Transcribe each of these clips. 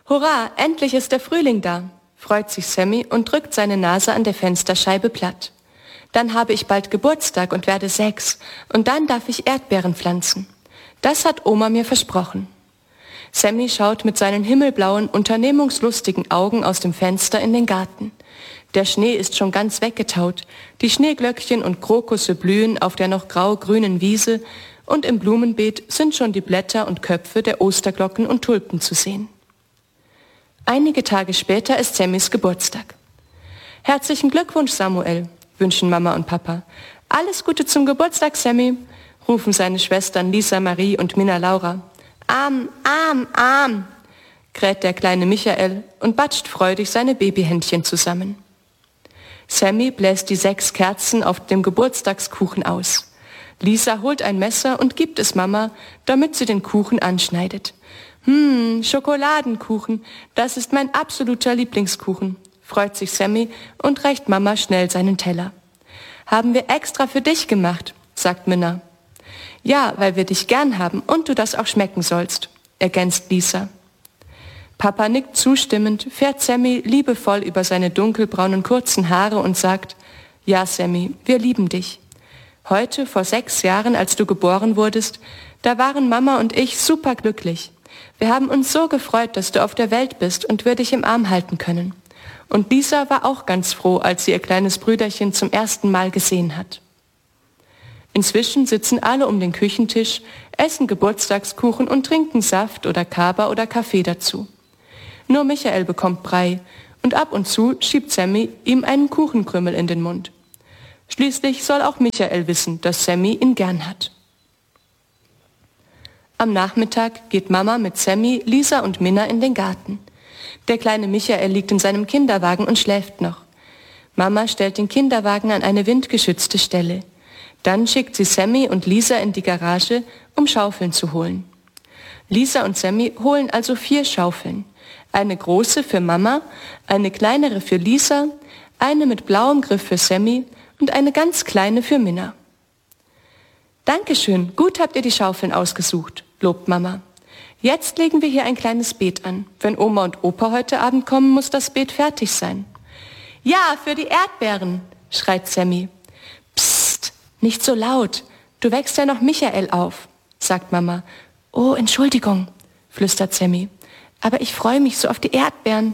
Hurra, endlich ist der Frühling da, freut sich Sammy und drückt seine Nase an der Fensterscheibe platt. Dann habe ich bald Geburtstag und werde 6 und dann darf ich Erdbeeren pflanzen. Das hat Oma mir versprochen. Sammy schaut mit seinen himmelblauen, unternehmungslustigen Augen aus dem Fenster in den Garten. Der Schnee ist schon ganz weggetaut, die Schneeglöckchen und Krokusse blühen auf der noch grau-grünen Wiese und im Blumenbeet sind schon die Blätter und Köpfe der Osterglocken und Tulpen zu sehen. Einige Tage später ist Sammys Geburtstag. Herzlichen Glückwunsch, Samuel, wünschen Mama und Papa. Alles Gute zum Geburtstag, Sammy, rufen seine Schwestern Lisa Marie und Minna Laura. Arm, arm, arm, kräht der kleine Michael und batscht freudig seine Babyhändchen zusammen. Sammy bläst die 6 Kerzen auf dem Geburtstagskuchen aus. Lisa holt ein Messer und gibt es Mama, damit sie den Kuchen anschneidet. Schokoladenkuchen, das ist mein absoluter Lieblingskuchen, freut sich Sammy und reicht Mama schnell seinen Teller. Haben wir extra für dich gemacht, sagt Minna. Ja, weil wir dich gern haben und du das auch schmecken sollst, ergänzt Lisa. Papa nickt zustimmend, fährt Sammy liebevoll über seine dunkelbraunen kurzen Haare und sagt, ja Sammy, wir lieben dich. Heute, vor 6 Jahren, als du geboren wurdest, da waren Mama und ich superglücklich. Wir haben uns so gefreut, dass du auf der Welt bist und wir dich im Arm halten können. Und Lisa war auch ganz froh, als sie ihr kleines Brüderchen zum ersten Mal gesehen hat. Inzwischen sitzen alle um den Küchentisch, essen Geburtstagskuchen und trinken Saft oder Kaba oder Kaffee dazu. Nur Michael bekommt Brei und ab und zu schiebt Sammy ihm einen Kuchenkrümel in den Mund. Schließlich soll auch Michael wissen, dass Sammy ihn gern hat. Am Nachmittag geht Mama mit Sammy, Lisa und Minna in den Garten. Der kleine Michael liegt in seinem Kinderwagen und schläft noch. Mama stellt den Kinderwagen an eine windgeschützte Stelle. Dann schickt sie Sammy und Lisa in die Garage, um Schaufeln zu holen. Lisa und Sammy holen also 4 Schaufeln. Eine große für Mama, eine kleinere für Lisa, eine mit blauem Griff für Sammy und eine ganz kleine für Minna. Dankeschön, gut habt ihr die Schaufeln ausgesucht, lobt Mama. Jetzt legen wir hier ein kleines Beet an. Wenn Oma und Opa heute Abend kommen, muss das Beet fertig sein. Ja, für die Erdbeeren, schreit Sammy. Psst, nicht so laut, du wächst ja noch Michael auf, sagt Mama. Oh, Entschuldigung, flüstert Sammy. Aber ich freue mich so auf die Erdbeeren.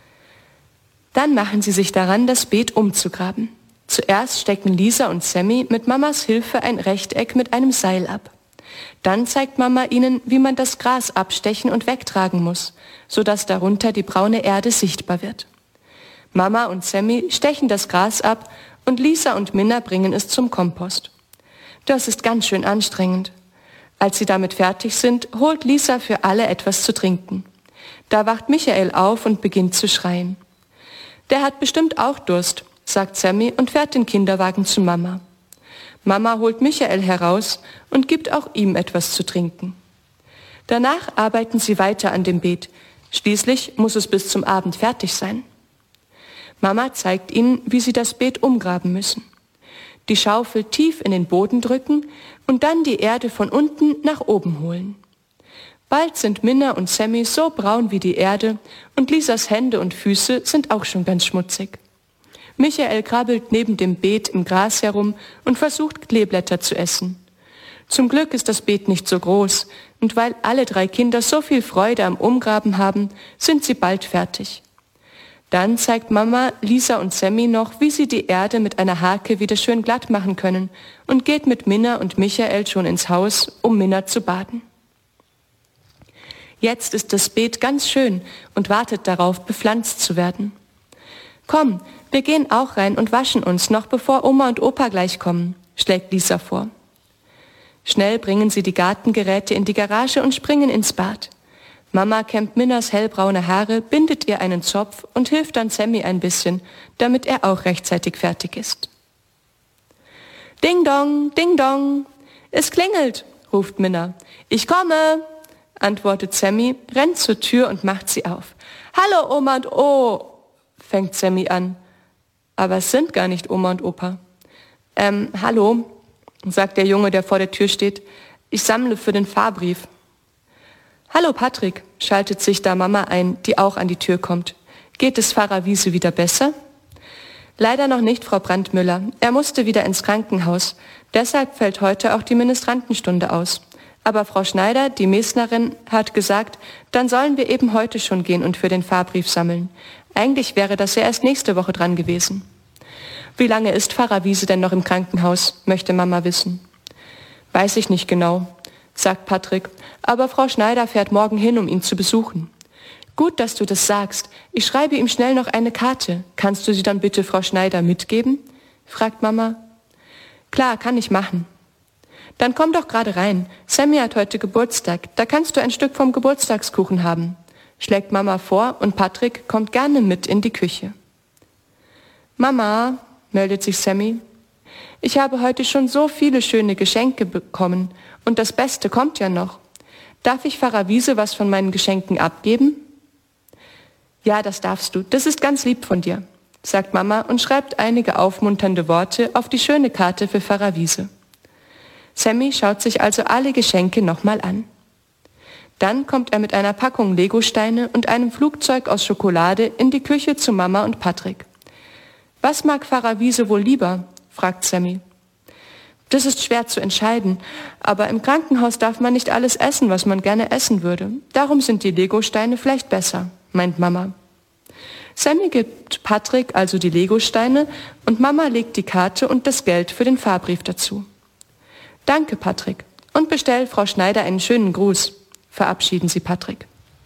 Dann machen sie sich daran, das Beet umzugraben. Zuerst stecken Lisa und Sammy mit Mamas Hilfe ein Rechteck mit einem Seil ab. Dann zeigt Mama ihnen, wie man das Gras abstechen und wegtragen muss, sodass darunter die braune Erde sichtbar wird. Mama und Sammy stechen das Gras ab und Lisa und Minna bringen es zum Kompost. Das ist ganz schön anstrengend. Als sie damit fertig sind, holt Lisa für alle etwas zu trinken. Da wacht Michael auf und beginnt zu schreien. Der hat bestimmt auch Durst, sagt Sammy und fährt den Kinderwagen zu Mama. Mama holt Michael heraus und gibt auch ihm etwas zu trinken. Danach arbeiten sie weiter an dem Beet. Schließlich muss es bis zum Abend fertig sein. Mama zeigt ihnen, wie sie das Beet umgraben müssen. Die Schaufel tief in den Boden drücken und dann die Erde von unten nach oben holen. Bald sind Minna und Sammy so braun wie die Erde und Lisas Hände und Füße sind auch schon ganz schmutzig. Michael krabbelt neben dem Beet im Gras herum und versucht Kleeblätter zu essen. Zum Glück ist das Beet nicht so groß und weil alle 3 Kinder so viel Freude am Umgraben haben, sind sie bald fertig. Dann zeigt Mama Lisa und Sammy noch, wie sie die Erde mit einer Hake wieder schön glatt machen können und geht mit Minna und Michael schon ins Haus, um Minna zu baden. Jetzt ist das Beet ganz schön und wartet darauf, bepflanzt zu werden. Komm, wir gehen auch rein und waschen uns, noch bevor Oma und Opa gleich kommen, schlägt Lisa vor. Schnell bringen sie die Gartengeräte in die Garage und springen ins Bad. Mama kämmt Minnas hellbraune Haare, bindet ihr einen Zopf und hilft dann Sammy ein bisschen, damit er auch rechtzeitig fertig ist. Ding dong, ding dong, es klingelt, ruft Minna. Ich komme, antwortet Sammy, rennt zur Tür und macht sie auf. Hallo Oma und fängt Sammy an. Aber es sind gar nicht Oma und Opa. Hallo, sagt der Junge, der vor der Tür steht. Ich sammle für den Fahrbrief. »Hallo Patrick«, schaltet sich da Mama ein, die auch an die Tür kommt. »Geht es Pfarrer Wiese wieder besser?« »Leider noch nicht, Frau Brandmüller. Er musste wieder ins Krankenhaus. Deshalb fällt heute auch die Ministrantenstunde aus. Aber Frau Schneider, die Mesnerin, hat gesagt, dann sollen wir eben heute schon gehen und für den Fahrbrief sammeln. Eigentlich wäre das ja erst nächste Woche dran gewesen.« »Wie lange ist Pfarrer Wiese denn noch im Krankenhaus?«, möchte Mama wissen. »Weiß ich nicht genau«, sagt Patrick, »aber Frau Schneider fährt morgen hin, um ihn zu besuchen.« »Gut, dass du das sagst. Ich schreibe ihm schnell noch eine Karte. Kannst du sie dann bitte Frau Schneider mitgeben?«, fragt Mama. »Klar, kann ich machen.« »Dann komm doch gerade rein. Sammy hat heute Geburtstag. Da kannst du ein Stück vom Geburtstagskuchen haben«, schlägt Mama vor und Patrick kommt gerne mit in die Küche. »Mama«, meldet sich Sammy, »ich habe heute schon so viele schöne Geschenke bekommen und das Beste kommt ja noch. Darf ich Pfarrer Wiese was von meinen Geschenken abgeben?« »Ja, das darfst du. Das ist ganz lieb von dir«, sagt Mama und schreibt einige aufmunternde Worte auf die schöne Karte für Pfarrer Wiese. Sammy schaut sich also alle Geschenke nochmal an. Dann kommt er mit einer Packung Legosteine und einem Flugzeug aus Schokolade in die Küche zu Mama und Patrick. »Was mag Pfarrer Wiese wohl lieber?«, fragt Sammy. »Das ist schwer zu entscheiden, aber im Krankenhaus darf man nicht alles essen, was man gerne essen würde. Darum sind die Legosteine vielleicht besser«, meint Mama. Sammy gibt Patrick also die Legosteine und Mama legt die Karte und das Geld für den Fahrbrief dazu. »Danke, Patrick, und bestell Frau Schneider einen schönen Gruß«, verabschieden sie Patrick.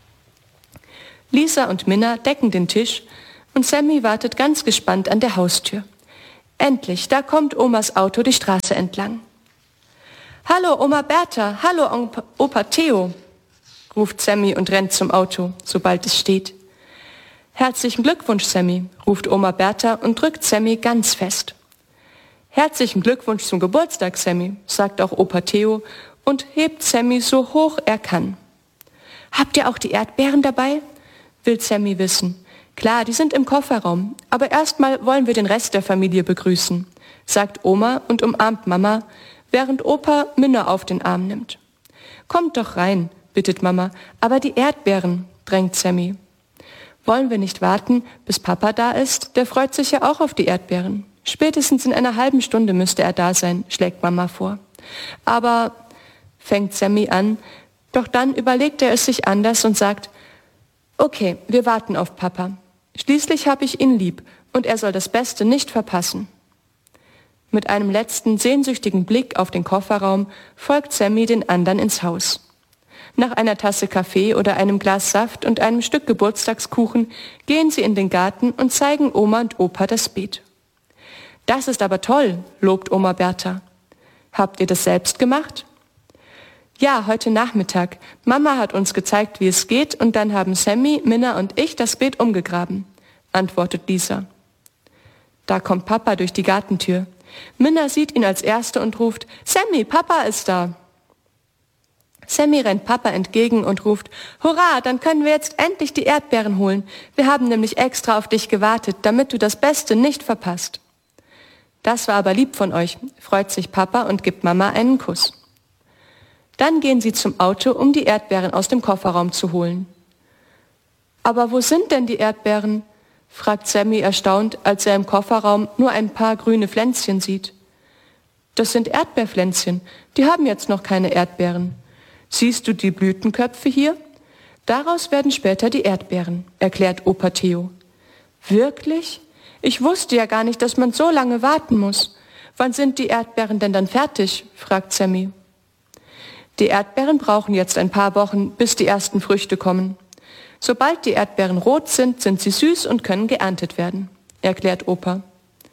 Lisa und Minna decken den Tisch und Sammy wartet ganz gespannt an der Haustür. Endlich, da kommt Omas Auto die Straße entlang. »Hallo, Oma Bertha, hallo, Opa Theo«, ruft Sammy und rennt zum Auto, sobald es steht. »Herzlichen Glückwunsch, Sammy«, ruft Oma Bertha und drückt Sammy ganz fest. »Herzlichen Glückwunsch zum Geburtstag, Sammy«, sagt auch Opa Theo und hebt Sammy so hoch er kann. »Habt ihr auch die Erdbeeren dabei?«, will Sammy wissen. »Klar, die sind im Kofferraum, aber erstmal wollen wir den Rest der Familie begrüßen«, sagt Oma und umarmt Mama, während Opa Minna auf den Arm nimmt. »Kommt doch rein«, bittet Mama, »aber die Erdbeeren«, drängt Sammy. »Wollen wir nicht warten, bis Papa da ist? Der freut sich ja auch auf die Erdbeeren. Spätestens in einer halben Stunde müsste er da sein«, schlägt Mama vor. »Aber«, fängt Sammy an, doch dann überlegt er es sich anders und sagt, »Okay, wir warten auf Papa. Schließlich habe ich ihn lieb und er soll das Beste nicht verpassen.« Mit einem letzten sehnsüchtigen Blick auf den Kofferraum folgt Sammy den anderen ins Haus. Nach einer Tasse Kaffee oder einem Glas Saft und einem Stück Geburtstagskuchen gehen sie in den Garten und zeigen Oma und Opa das Beet. »Das ist aber toll«, lobt Oma Bertha. »Habt ihr das selbst gemacht?« »Ja, heute Nachmittag. Mama hat uns gezeigt, wie es geht, und dann haben Sammy, Minna und ich das Beet umgegraben«, antwortet Lisa. Da kommt Papa durch die Gartentür. Minna sieht ihn als Erste und ruft, »Sammy, Papa ist da!« Sammy rennt Papa entgegen und ruft, »Hurra, dann können wir jetzt endlich die Erdbeeren holen. Wir haben nämlich extra auf dich gewartet, damit du das Beste nicht verpasst.« »Das war aber lieb von euch«, freut sich Papa und gibt Mama einen Kuss. Dann gehen sie zum Auto, um die Erdbeeren aus dem Kofferraum zu holen. »Aber wo sind denn die Erdbeeren?«, fragt Sammy erstaunt, als er im Kofferraum nur ein paar grüne Pflänzchen sieht. »Das sind Erdbeerpflänzchen, die haben jetzt noch keine Erdbeeren. Siehst du die Blütenköpfe hier? Daraus werden später die Erdbeeren«, erklärt Opa Theo. »Wirklich? Ich wusste ja gar nicht, dass man so lange warten muss. Wann sind die Erdbeeren denn dann fertig?«, fragt Sammy. »Die Erdbeeren brauchen jetzt ein paar Wochen, bis die ersten Früchte kommen. Sobald die Erdbeeren rot sind, sind sie süß und können geerntet werden«, erklärt Opa.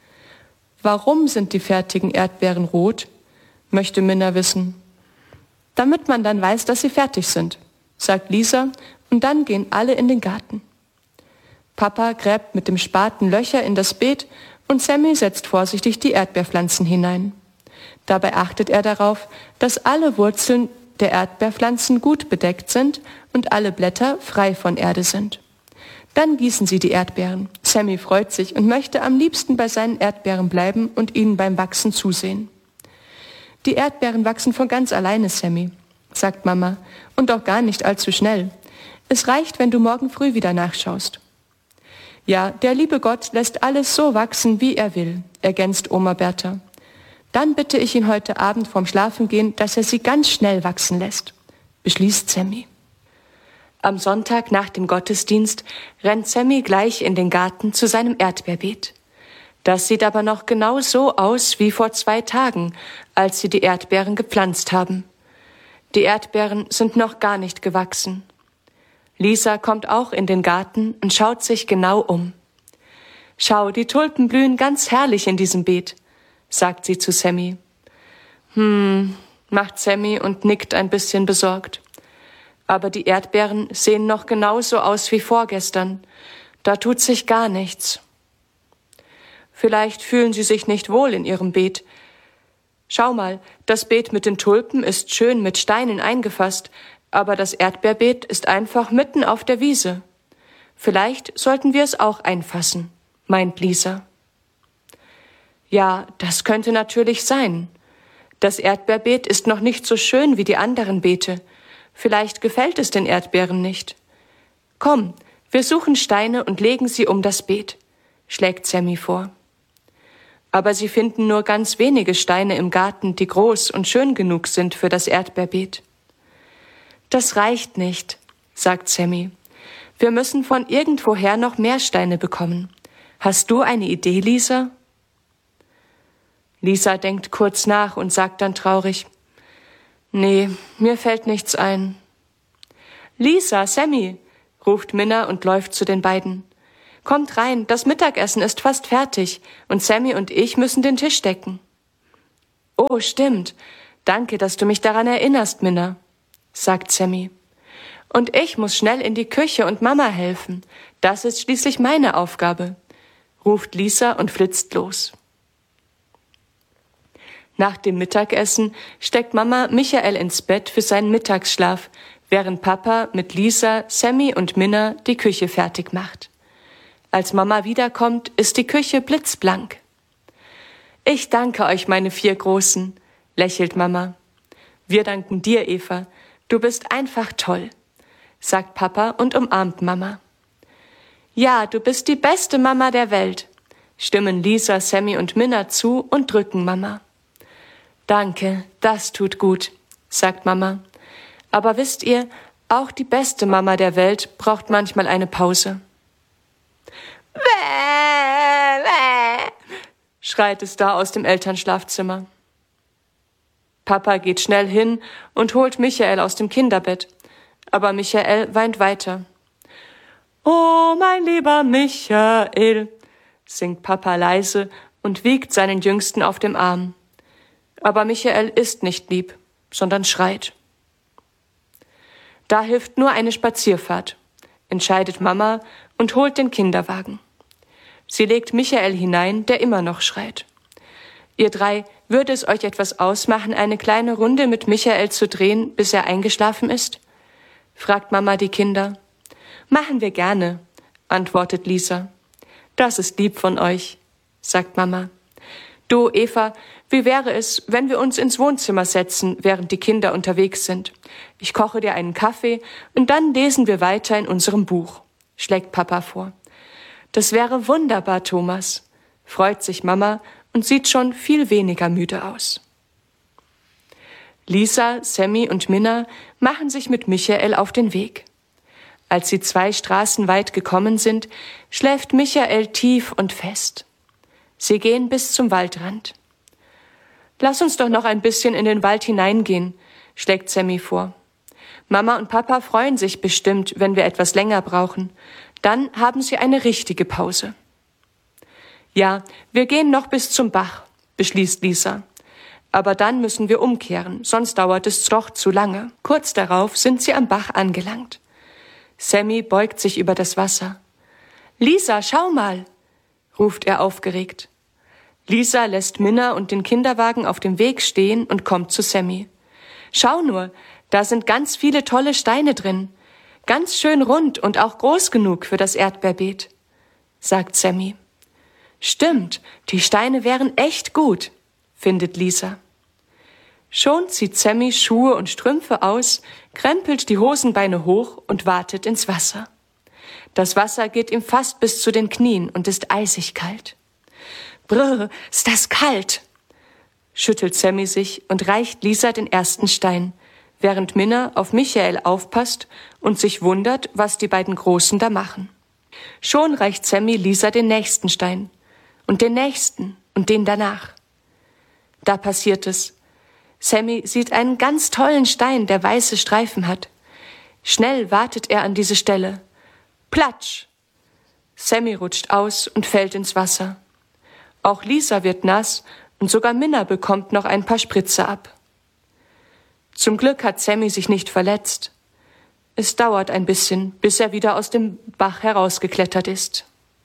»Warum sind die fertigen Erdbeeren rot?«, möchte Minna wissen. »Damit man dann weiß, dass sie fertig sind«, sagt Lisa, und dann gehen alle in den Garten. Papa gräbt mit dem Spaten Löcher in das Beet und Sammy setzt vorsichtig die Erdbeerpflanzen hinein. Dabei achtet er darauf, dass alle Wurzeln der Erdbeerpflanzen gut bedeckt sind und alle Blätter frei von Erde sind. Dann gießen sie die Erdbeeren. Sammy freut sich und möchte am liebsten bei seinen Erdbeeren bleiben und ihnen beim Wachsen zusehen. »Die Erdbeeren wachsen von ganz alleine, Sammy«, sagt Mama, und auch gar nicht allzu schnell. Es reicht, wenn du morgen früh wieder nachschaust. Ja, der liebe Gott lässt alles so wachsen, wie er will, ergänzt Oma Bertha. Dann bitte ich ihn heute Abend vorm Schlafengehen, dass er sie ganz schnell wachsen lässt, beschließt Sammy. Am Sonntag nach dem Gottesdienst rennt Sammy gleich in den Garten zu seinem Erdbeerbeet. Das sieht aber noch genau so aus wie vor 2 Tagen, als sie die Erdbeeren gepflanzt haben. Die Erdbeeren sind noch gar nicht gewachsen. Lisa kommt auch in den Garten und schaut sich genau um. »Schau, die Tulpen blühen ganz herrlich in diesem Beet«, sagt sie zu Sammy. Macht Sammy und nickt ein bisschen besorgt. Aber die Erdbeeren sehen noch genauso aus wie vorgestern. Da tut sich gar nichts. Vielleicht fühlen sie sich nicht wohl in ihrem Beet. Schau mal, das Beet mit den Tulpen ist schön mit Steinen eingefasst, aber das Erdbeerbeet ist einfach mitten auf der Wiese. Vielleicht sollten wir es auch einfassen, meint Lisa. Ja, das könnte natürlich sein. Das Erdbeerbeet ist noch nicht so schön wie die anderen Beete. Vielleicht gefällt es den Erdbeeren nicht. Komm, wir suchen Steine und legen sie um das Beet, schlägt Sammy vor. Aber sie finden nur ganz wenige Steine im Garten, die groß und schön genug sind für das Erdbeerbeet. Das reicht nicht, sagt Sammy. Wir müssen von irgendwoher noch mehr Steine bekommen. Hast du eine Idee, Lisa? Lisa denkt kurz nach und sagt dann traurig, Nee, mir fällt nichts ein. Lisa, Sammy, ruft Minna und läuft zu den beiden. Kommt rein, das Mittagessen ist fast fertig und Sammy und ich müssen den Tisch decken. Oh, stimmt. Danke, dass du mich daran erinnerst, Minna, sagt Sammy. Und ich muss schnell in die Küche und Mama helfen. Das ist schließlich meine Aufgabe, ruft Lisa und flitzt los. Nach dem Mittagessen steckt Mama Michael ins Bett für seinen Mittagsschlaf, während Papa mit Lisa, Sammy und Minna die Küche fertig macht. Als Mama wiederkommt, ist die Küche blitzblank. Ich danke euch, meine 4 Großen, lächelt Mama. Wir danken dir, Eva. Du bist einfach toll, sagt Papa und umarmt Mama. Ja, du bist die beste Mama der Welt, stimmen Lisa, Sammy und Minna zu und drücken Mama. Danke, das tut gut, sagt Mama. Aber wisst ihr, auch die beste Mama der Welt braucht manchmal eine Pause. Bäh, bäh, schreit es da aus dem Elternschlafzimmer. Papa geht schnell hin und holt Michael aus dem Kinderbett. Aber Michael weint weiter. Oh, mein lieber Michael, singt Papa leise und wiegt seinen Jüngsten auf dem Arm. Aber Michael ist nicht lieb, sondern schreit. Da hilft nur eine Spazierfahrt, entscheidet Mama und holt den Kinderwagen. Sie legt Michael hinein, der immer noch schreit. Ihr 3, würde es euch etwas ausmachen, eine kleine Runde mit Michael zu drehen, bis er eingeschlafen ist? Fragt Mama die Kinder. Machen wir gerne, antwortet Lisa. Das ist lieb von euch, sagt Mama. Du, Eva, wie wäre es, wenn wir uns ins Wohnzimmer setzen, während die Kinder unterwegs sind? Ich koche dir einen Kaffee und dann lesen wir weiter in unserem Buch, schlägt Papa vor. Das wäre wunderbar, Thomas, freut sich Mama und sieht schon viel weniger müde aus. Lisa, Sammy und Minna machen sich mit Michael auf den Weg. Als sie 2 Straßen weit gekommen sind, schläft Michael tief und fest. Sie gehen bis zum Waldrand. Lass uns doch noch ein bisschen in den Wald hineingehen, schlägt Sammy vor. Mama und Papa freuen sich bestimmt, wenn wir etwas länger brauchen. Dann haben sie eine richtige Pause. Ja, wir gehen noch bis zum Bach, beschließt Lisa. Aber dann müssen wir umkehren, sonst dauert es doch zu lange. Kurz darauf sind sie am Bach angelangt. Sammy beugt sich über das Wasser. Lisa, schau mal, ruft er aufgeregt. Lisa lässt Minna und den Kinderwagen auf dem Weg stehen und kommt zu Sammy. Schau nur, da sind ganz viele tolle Steine drin. Ganz schön rund und auch groß genug für das Erdbeerbeet, sagt Sammy. Stimmt, die Steine wären echt gut, findet Lisa. Schon zieht Sammy Schuhe und Strümpfe aus, krempelt die Hosenbeine hoch und wartet ins Wasser. Das Wasser geht ihm fast bis zu den Knien und ist eisig kalt. Brr, ist das kalt! Schüttelt Sammy sich und reicht Lisa den ersten Stein, während Minna auf Michael aufpasst und sich wundert, was die beiden Großen da machen. Schon reicht Sammy Lisa den nächsten Stein und den nächsten und den danach. Da passiert es. Sammy sieht einen ganz tollen Stein, der weiße Streifen hat. Schnell wartet er an diese Stelle. Platsch! Sammy rutscht aus und fällt ins Wasser. Auch Lisa wird nass und sogar Minna bekommt noch ein paar Spritze ab. Zum Glück hat Sammy sich nicht verletzt. Es dauert ein bisschen, bis er wieder aus dem Bach herausgeklettert ist.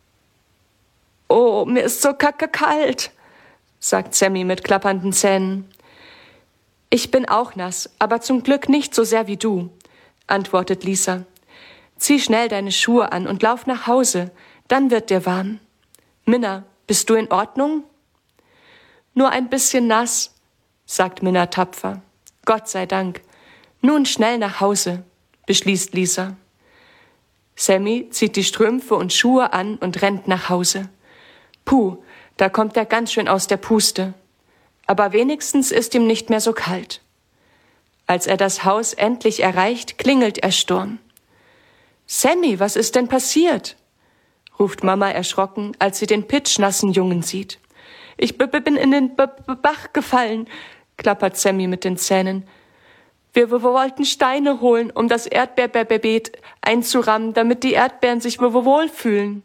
»Oh, mir ist so kalt«, sagt Sammy mit klappernden Zähnen. »Ich bin auch nass, aber zum Glück nicht so sehr wie du«, antwortet Lisa. »Zieh schnell deine Schuhe an und lauf nach Hause, dann wird dir warm. Minna, bist du in Ordnung?« »Nur ein bisschen nass«, sagt Minna tapfer. »Gott sei Dank. Nun schnell nach Hause«, beschließt Lisa. Sammy zieht die Strümpfe und Schuhe an und rennt nach Hause. Puh, da kommt er ganz schön aus der Puste. Aber wenigstens ist ihm nicht mehr so kalt. Als er das Haus endlich erreicht, klingelt er Sturm. »Sammy, was ist denn passiert?« ruft Mama erschrocken, als sie den pitschnassen Jungen sieht. »Ich bin in den Bach gefallen«, klappert Sammy mit den Zähnen. Wir wollten Steine holen, um das Erdbeerbeet einzurammen, damit die Erdbeeren sich wohlfühlen.«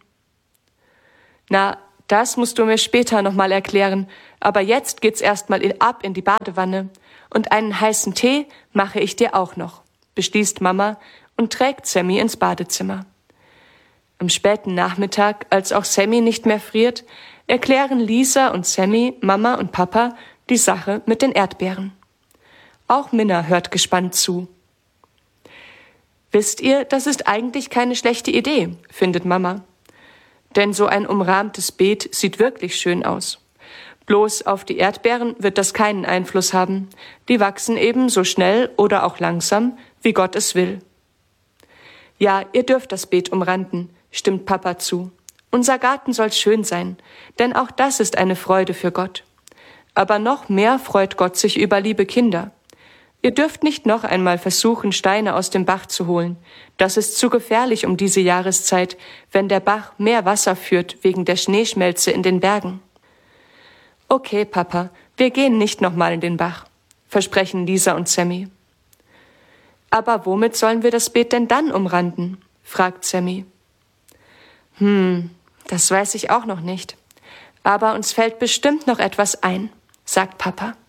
»Na, das musst du mir später nochmal erklären, aber jetzt geht's erstmal ab in die Badewanne. Und einen heißen Tee mache ich dir auch noch«, beschließt Mama und trägt Sammy ins Badezimmer. Am späten Nachmittag, als auch Sammy nicht mehr friert, erklären Lisa und Sammy, Mama und Papa, die Sache mit den Erdbeeren. Auch Minna hört gespannt zu. »Wisst ihr, das ist eigentlich keine schlechte Idee«, findet Mama. Denn so ein umrahmtes Beet sieht wirklich schön aus. Bloß auf die Erdbeeren wird das keinen Einfluss haben. Die wachsen eben so schnell oder auch langsam, wie Gott es will. »Ja, ihr dürft das Beet umranden«, stimmt Papa zu. »Unser Garten soll schön sein, denn auch das ist eine Freude für Gott. Aber noch mehr freut Gott sich über liebe Kinder. Ihr dürft nicht noch einmal versuchen, Steine aus dem Bach zu holen. Das ist zu gefährlich um diese Jahreszeit, wenn der Bach mehr Wasser führt wegen der Schneeschmelze in den Bergen.« »Okay, Papa, wir gehen nicht nochmal in den Bach«, versprechen Lisa und Sammy. »Aber womit sollen wir das Beet denn dann umranden?«, fragt Sammy. Das weiß ich auch noch nicht. Aber uns fällt bestimmt noch etwas ein«, sagt Papa.